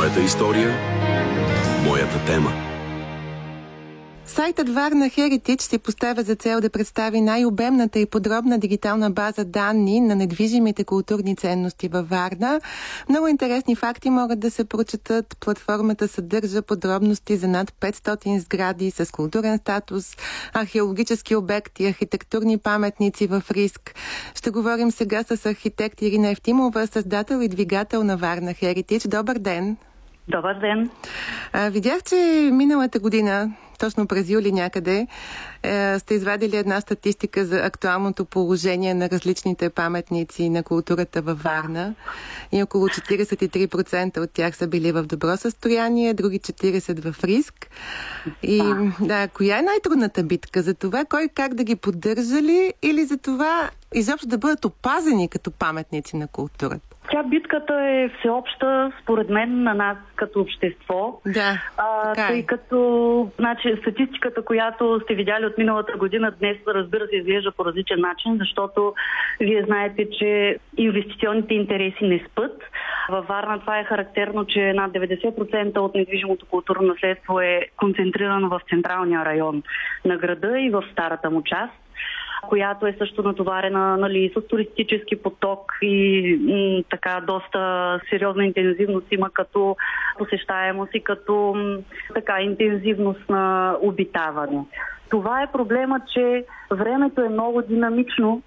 Моята история, моята тема. Сайтът Варна Heritage се поставя за цел да представи най-обемната и подробна дигитална база данни на недвижимите културни ценности във Варна. Много интересни факти могат да се прочетат. Платформата съдържа подробности за над 500 сгради с културен статус, археологически обекти, архитектурни паметници в риск. Ще говорим сега с архитект Ирина Евтимова, създател и двигател на Варна Heritage. Добър ден! Добър ден! Видях, че миналата година, точно през юли някъде, сте извадили една статистика за актуалното положение на различните паметници на културата във Варна. И около 43% от тях са били в добро състояние, други 40% в риск. И коя е най-трудната битка? За това кой как да ги поддържа ли, или за това изобщо да бъдат опазени като паметници на културата? Битката е всеобща, според мен, на нас като общество. Да, тъй като статистиката, която сте видяли от миналата година, днес, разбира се, изглежда по различен начин, защото вие знаете, че инвестиционните интереси не спът. Във Варна това е характерно, че над 90% от недвижимото културно наследство е концентрирано в централния район на града и в старата му част, която е също натоварена с туристически поток и така доста сериозна интензивност има като посещаемост и като интензивност на обитаване. Това е проблема, че времето е много динамично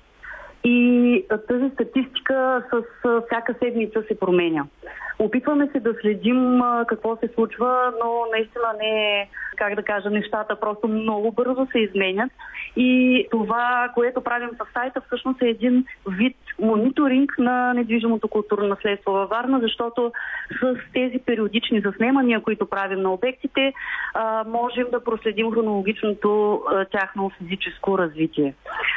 и тази статистика с всяка седмица се променя. Опитваме се да следим какво се случва, но наистина не е, нещата просто много бързо се изменят. И това, което правим със сайта, всъщност е един вид мониторинг на недвижимото културно наследство във Варна, защото с тези периодични заснемания, които правим на обектите, можем да проследим хронологичното тяхно физическо развитие.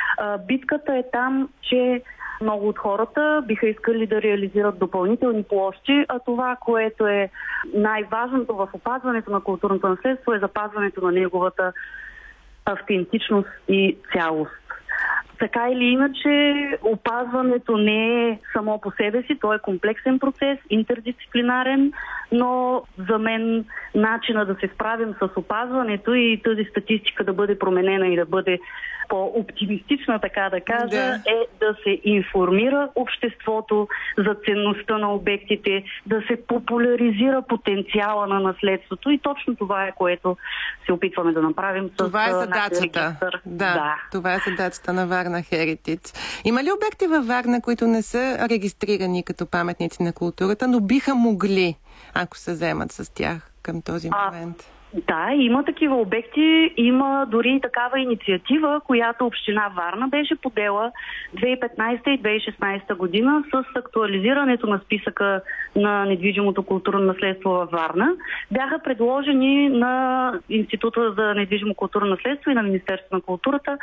Битката е там, че много от хората биха искали да реализират допълнителни площи, а това, което е най-важното в опазването на културното наследство, е запазването на неговата автентичност и цялост. Така или иначе, опазването не е само по себе си, то е комплексен процес, интердисциплинарен, но за мен начина да се справим с опазването и тази статистика да бъде променена и да бъде по-оптимистична, така да кажа, е да се информира обществото за ценността на обектите, да се популяризира потенциала на наследството и точно това е, което се опитваме да направим с това е задачата. Това е задачата на Варна Heritage. Има ли обекти във Варна, които не са регистрирани като паметници на културата, но биха могли, ако се вземат с тях към този момент? Да, има такива обекти. Има дори и такава инициатива, която община Варна беше подела 2015 и 2016 година с актуализирането на списъка на недвижимото културно наследство във Варна. Бяха предложени на Института за недвижимо културно наследство и на Министерството на културата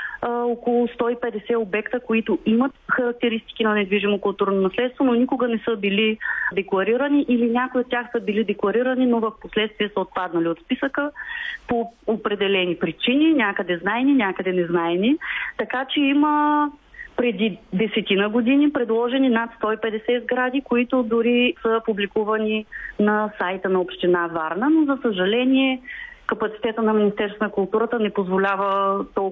около 150 обекта, които имат характеристики на недвижимо културно наследство, но никога не са били декларирани или някои от тях са били декларирани, но в последствие са отпаднали от списъка по определени причини, някъде знайни, някъде незнайни. Така че има преди 10 години предложени над 150 сгради, които дори са публикувани на сайта на община Варна, но за съжаление капацитета на Министерството на културата не позволява толкова